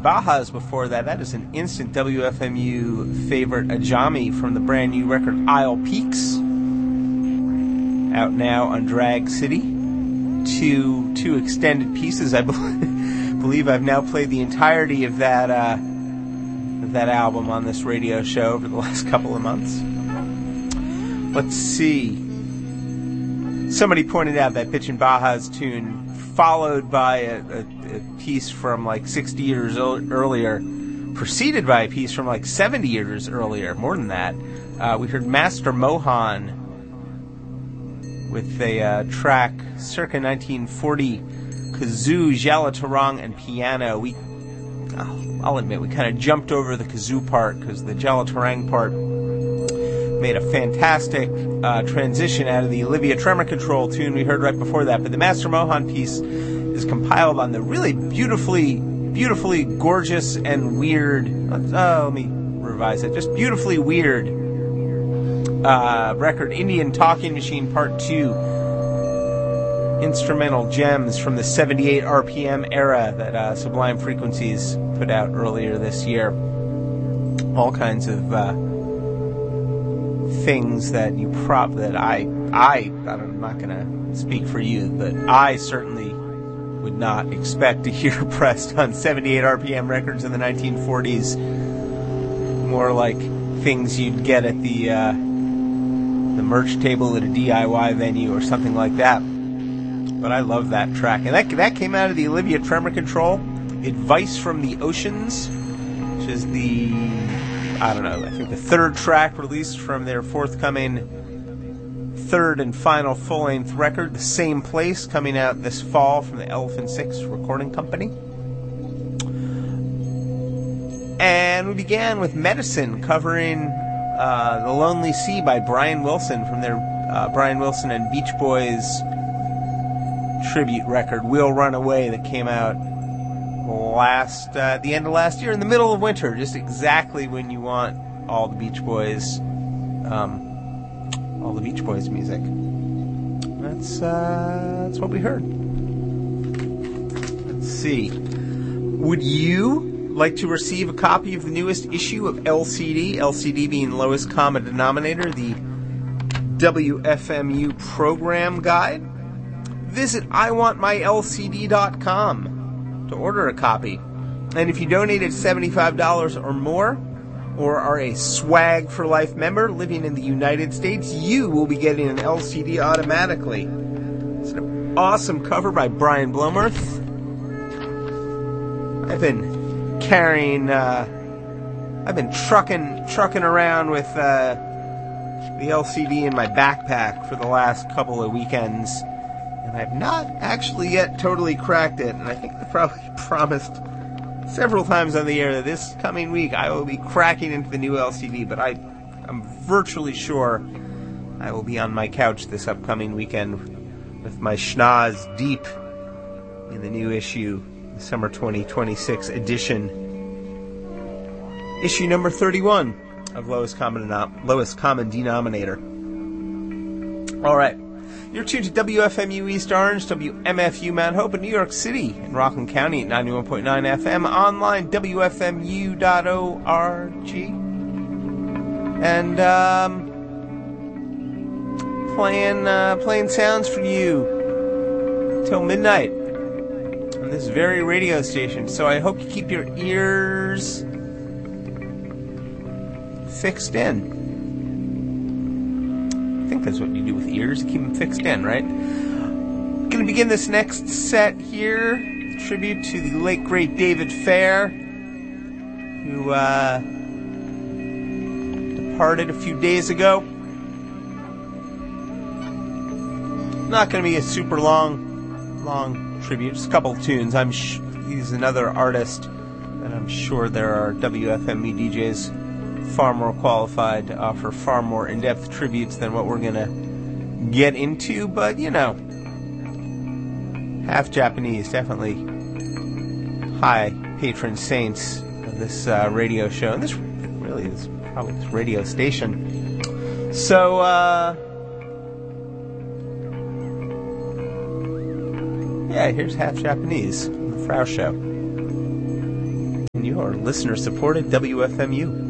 Bajas before that. That is an instant WFMU favorite, Ajami, from the brand new record Isle Peaks, out now on Drag City. Two extended pieces. I believe I've now played the entirety of that album on this radio show over the last couple of months. Let's see. Somebody pointed out that Bitchin' Baja's tune, followed by a piece from like 60 years earlier, preceded by a piece from like 70 years earlier, more than that. We heard Master Mohan with a track circa 1940, kazoo, jalatarang, and piano. I'll admit, we kind of jumped over the kazoo part because the jalatarang part made a fantastic transition out of the Olivia Tremor Control tune we heard right before that. But the Master Mohan piece is compiled on the really beautifully gorgeous and weird, let me revise it, just beautifully weird record, Indian Talking Machine Part 2, instrumental gems from the 78 RPM era that Sublime Frequencies put out earlier this year. All kinds of things that I'm not going to speak for you, but I certainly would not expect to hear pressed on 78 RPM records in the 1940s. More like things you'd get at the merch table at a DIY venue or something like that. But I love that track. And that came out of the Olivia Tremor Control, Advice from the Oceans, which is I think the third track released from their forthcoming third and final full-length record, The Same Place, coming out this fall from the Elephant Six Recording Company. And we began with Medicine, covering The Lonely Sea by Brian Wilson from their Brian Wilson and Beach Boys tribute record, We'll Run Away, that came out at the end of last year, in the middle of winter, just exactly when you want all the Beach Boys music. That's what we heard. Let's see. Would you like to receive a copy of the newest issue of LCD? LCD being lowest common denominator, the WFMU program guide? Visit iwantmylcd.com to order a copy. And if you donated $75 or more, or are a Swag for Life member living in the United States, you will be getting an LCD automatically. It's an awesome cover by Brian Blomerth. I've been trucking around with the LCD in my backpack for the last couple of weekends, and I've not actually yet totally cracked it, and I think I probably promised several times on the air that this coming week I will be cracking into the new LCD, but I'm virtually sure I will be on my couch this upcoming weekend with my schnoz deep in the new issue, the summer 2026 edition. Issue number 31 of Lowest Common Denominator. All right. You're tuned to WFMU East Orange, WMFU Mount Hope in New York City, and Rockland County at 91.9 FM, online, WFMU.org. And playing sounds for you till midnight on this very radio station. So I hope you keep your ears fixed in. I think that's what you do with ears, keep them fixed in, right? Going to begin this next set here, tribute to the late great David Fair, who departed a few days ago. Not going to be a super long tribute, just a couple of tunes. He's another artist, and I'm sure there are WFME DJs far more qualified to offer far more in-depth tributes than what we're going to get into, but half Japanese, definitely high patron saints of this radio show, and this really is probably this radio station. So here's half Japanese on the Frau Show. and your listener-supported WFMU.